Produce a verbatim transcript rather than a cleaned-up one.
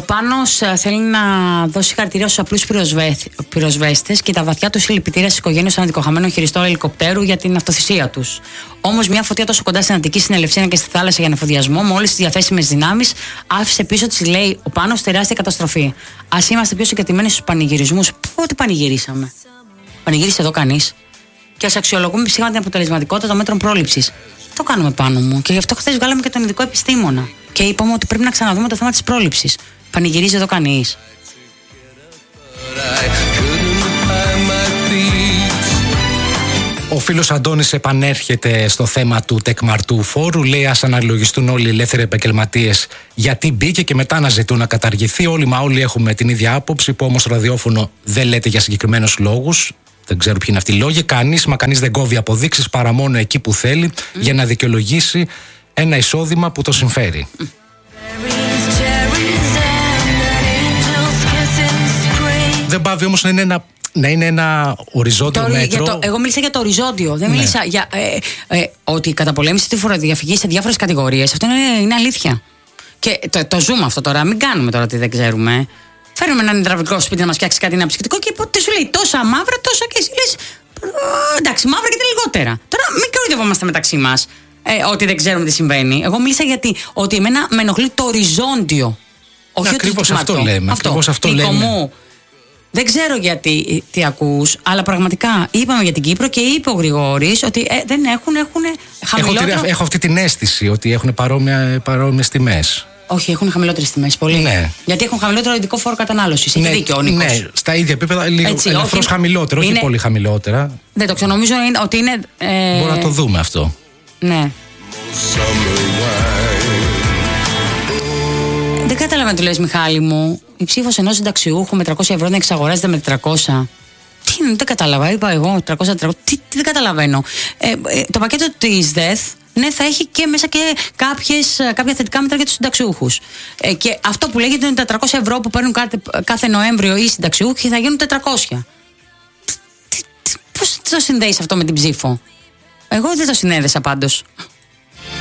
Πάνος θέλει να δώσει συγχαρητήρια στους απλούς πυροσβέστες και τα βαθιά του συλληπιτήρια στις οικογένειες των αντικοχαμένων χειριστών ελικοπτέρου για την αυτοθυσία τους. Όμως, μια φωτιά τόσο κοντά στην Αττική, στην Ελευσίνα και στη θάλασσα για ανεφοδιασμό, με όλες τις διαθέσιμες δυνάμεις, άφησε πίσω της, λέει ο Πάνος, τεράστια καταστροφή. Ας είμαστε πιο συγκατημένοι στους πανηγυρισμούς. Πότε πανηγυρίσαμε? Πανηγύρισε εδώ κανείς? Και ας αξιολογούμε ψύχημα την αποτελεσματικότητα των μέτρων πρόληψης. Το κάνουμε πάνω μου. Και γι' αυτό χθες βγάλαμε και τον ειδικό επιστήμονα. Και είπαμε ότι πρέπει να ξαναδούμε το θέμα της πρόληψης. Πανηγυρίζει εδώ κανείς? Ο φίλος Αντώνης επανέρχεται στο θέμα του τεκμαρτού φόρου. Λέει: ας αναλογιστούν όλοι οι ελεύθεροι επαγγελματίες γιατί μπήκε και μετά να ζητούν να καταργηθεί. Όλοι μα όλοι έχουμε την ίδια άποψη, που όμως στο ραδιόφωνο δεν λέτε για συγκεκριμένους λόγους. Δεν ξέρω ποιοι είναι αυτοί οι λόγοι. Κανείς μα κανείς δεν κόβει αποδείξεις παρά μόνο εκεί που θέλει mm. για να δικαιολογήσει ένα εισόδημα που το συμφέρει. Mm. Δεν πάβει όμως να είναι ένα, να είναι ένα οριζόντιο το, μέτρο. Το, εγώ μίλησα για το οριζόντιο. Δεν ναι. μίλησα για ε, ε, ότι η καταπολέμηση τη φοροδιαφυγής σε διάφορες κατηγορίες. Αυτό είναι, είναι αλήθεια. Και το, το ζούμε αυτό τώρα. Μην κάνουμε τώρα ότι δεν ξέρουμε. Φέρουμε έναν υδραυλικό σπίτι να μας φτιάξει κάτι ένα ψυκτικό και τι σου λέει τόσα μαύρα, τόσα και εσύ λες εντάξει, μαύρα και τα λιγότερα. Τώρα μην κοροϊδευόμαστε μεταξύ μας ε, ότι δεν ξέρουμε τι συμβαίνει. Εγώ μίλησα γιατί ότι εμένα με ενοχλεί το οριζόντιο. Όχι ναι, ακριβώς αυτό λέμε. Αυτό. Ακριβώς αυτό λέμε. Μου, δεν ξέρω γιατί τι ακούς, αλλά πραγματικά είπαμε για την Κύπρο και είπε ο Γρηγόρης ότι ε, δεν έχουν, έχουν χαμηλότερο... Έχω, έχω αυτή την αίσθηση ότι έχουν παρόμοιες τιμές. Όχι, έχουν χαμηλότερες τιμές πολύ. Ναι. Γιατί έχουν χαμηλότερο ειδικό φόρο κατανάλωσης. Έχει ναι, δίκιο ο Νίκος. Ναι, στα ίδια επίπεδα, λίγο ελαφρώς χαμηλότερο, είναι... όχι πολύ χαμηλότερα. Δεν το ξέρω, νομίζω ότι είναι. Ε... Μπορούμε να το δούμε αυτό. Ναι. Δεν καταλαβαίνω τι λες, Μιχάλη μου. Η ψήφος ενός συνταξιούχου με τριακόσια ευρώ να εξαγοράζεται με τετρακόσια. Τι είναι, δεν κατάλαβα. Είπα εγώ τριακόσια, τριακόσια. Τι, τι δεν καταλαβαίνω. Ε, ε, το πακέτο της ΔΕΘ. Ναι, θα έχει και μέσα και κάποιες, κάποια θετικά μέτρα για τους συνταξιούχους. Ε, και αυτό που λέγεται είναι τα τριακόσια ευρώ που παίρνουν κάθε, κάθε Νοέμβριο οι συνταξιούχοι θα γίνουν τετρακόσια. Πώς το συνδέεις αυτό με την ψήφο? Εγώ δεν το συνέδεσα πάντως.